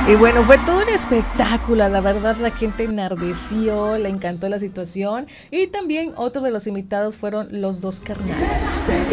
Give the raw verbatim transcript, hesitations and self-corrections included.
Y bueno, fue todo un espectáculo, la verdad la gente enardeció, le encantó la situación y también otro de los invitados fueron los dos carnales.